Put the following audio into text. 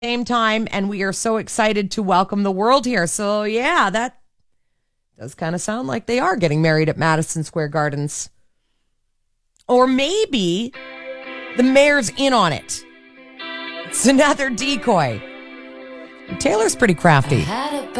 same time, and we are so excited to welcome the world here. So, yeah, that does kind of sound like they are getting married at Madison Square Gardens. Or maybe the mayor's in on it. It's another decoy. Taylor's pretty crafty.